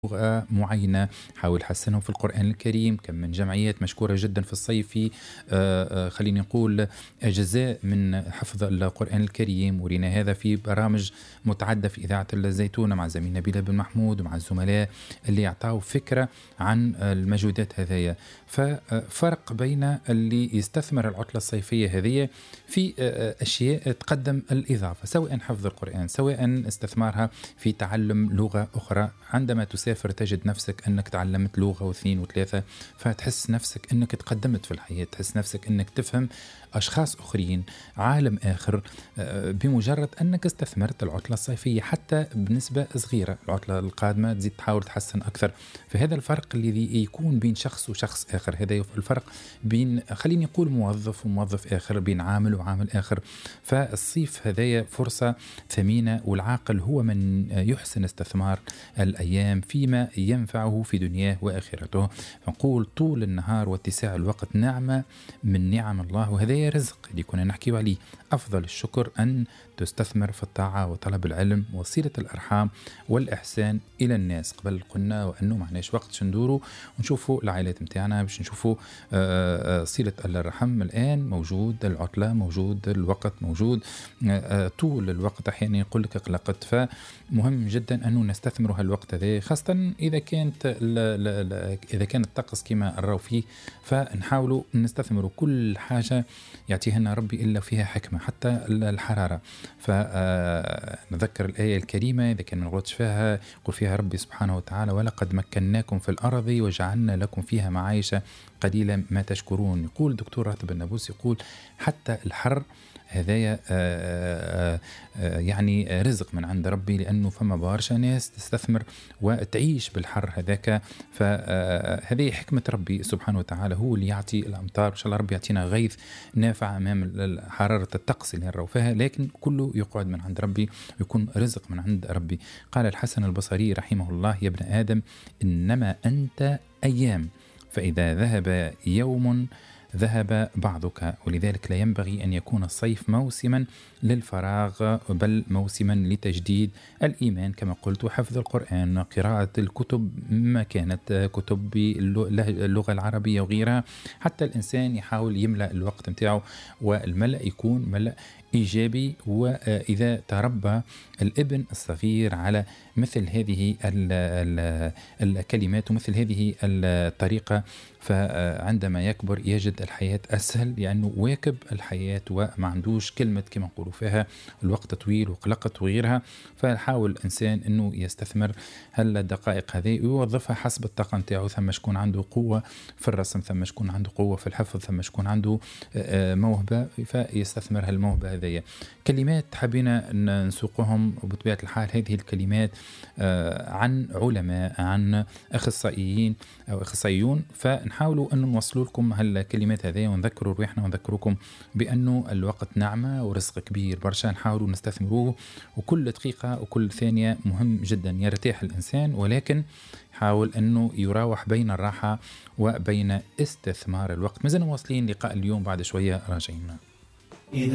لغة معينة، حاول حسنهم في القرآن الكريم. كم من جمعيات مشكورة جدا في الصيف في خليني نقول جزاء من حفظ القرآن الكريم، ورينا هذا في برامج متعددة في إذاعة الزيتونة مع زميلنا بلال بن محمود ومع الزملاء اللي يعطوا فكرة عن المجهودات هذية. ففرق بين اللي يستثمر العطلة الصيفية هذه في أشياء تقدم الإضافة، سواء حفظ القرآن سواء استثمارها في تعلم لغة أخرى. عندما تسافر تجد نفسك أنك تعلمت لغة واثنين وثلاثة، فتحس نفسك أنك تقدمت في الحياة، تحس نفسك أنك تفهم أشخاص أخرين، عالم آخر، بمجرد أنك استثمرت العطلة الصيفية حتى بنسبة صغيرة. العطلة القادمة تزيد تحاول تحسن أكثر. فهذا الفرق الذي يكون بين شخص وشخص آخر، هذا الفرق بين خليني نقول موظف وموظف آخر، بين عامل وعامل آخر. فالصيف هذايا فرصة ثمينة، والعاقل هو من يحسن استثمار الأيام فيما ينفعه في دنياه وآخرته. فنقول طول النهار واتساع الوقت نعمة من نعم الله، وهذا رزق اللي كنا نحكي عليه. أفضل الشكر أن تستثمر في الطاعة وطلب العلم وصلة الأرحام والإحسان إلى الناس. قبل قلنا وأنه معناش وقت شندورو ونشوفوا العائلات متاعنا باش نشوفوا صلة الرحم. الآن موجود، العطلة موجود، الوقت موجود، طول الوقت. أحيانا يقول لك قلقت، فمهم جدا أنه نستثمر هالوقت هذا، خاصة إذا كان الطقس كما نراو فيه. فنحاولوا نستثمروا كل حاجة يعطيها لنا ربي إلا فيها حكمة، حتى الحرارة. فنذكر الآية الكريمة إذا كان ما نغلطش فيها، يقول فيها ربي سبحانه وتعالى: ولقد مكناكم في الأرض وجعلنا لكم فيها معايش قليلا ما تشكرون. يقول دكتور راتب النابوس، يقول حتى الحر هذايا يعني رزق من عند ربي، لأنه فما برشا ناس تستثمر وتعيش بالحر هذاك. فهذه حكمة ربي سبحانه وتعالى، هو اللي يعطي الأمطار. إن شاء الله ربي يعطينا غيث نافع أمام حرارة الطقس اللي نراو فيها، لكن كله يقعد من عند ربي ويكون رزق من عند ربي. قال الحسن البصري رحمه الله: يا ابن آدم إنما أنت أيام، فإذا ذهب يوم ذهب بعضك. ولذلك لا ينبغي أن يكون الصيف موسما للفراغ، بل موسما لتجديد الإيمان كما قلت، وحفظ القرآن، قراءة الكتب ما كانت كتب باللغة العربية وغيرها. حتى الإنسان يحاول يملأ الوقت متاعه، والملأ يكون ملأ إيجابي. وإذا تربى الابن الصغير على مثل هذه الكلمات ومثل هذه الطريقة، فعندما يكبر يجد الحياة أسهل، لأنه واكب الحياة وما عندوش كلمة كما نقولوا فيها الوقت طويل وقلقت وغيرها. فحاول الإنسان أنه يستثمر هالدقائق هذه ويوظفها حسب الطاقة نتاعو. ثم شكون عنده قوة في الرسم، ثم شكون عنده قوة في الحفظ، ثم شكون عنده موهبة فيستثمر هالموهبة هذه. كلمات حبينا نسوقهم، وبطبيعة الحال هذه الكلمات عن علماء، عن أخصائيين أو أخصائيون. فنحاولوا أن نوصلوا لكم هالكلمات هذه ونذكروا روحنا ونذكركم بأنه الوقت نعمة ورزق كبير برشا، نحاولوا نستثمروه. وكل دقيقة وكل ثانية مهم جدا. يرتاح الإنسان، ولكن حاول أنه يراوح بين الراحة وبين استثمار الوقت. مازلنا واصلين لقاء اليوم، بعد شوية راجعين.